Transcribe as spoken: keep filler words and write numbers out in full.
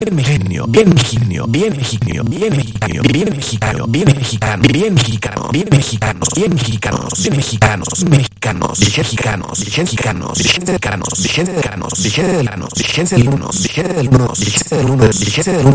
mexicanos, bien mexicano, bien mexicano, bien mexicano, bien mexicano, bien mexicano, bien mexicano, bien mexicanos, bien mexicanos, bien mexicanos, mexicanos, mexicanos, mexicanos, mexicanos, mexicanos, mexicanos, mexicanos, mexicanos, mexicanos, mexicanos, mexicanos, mexicanos, mexicanos, mexicanos, mexicanos, mexicanos,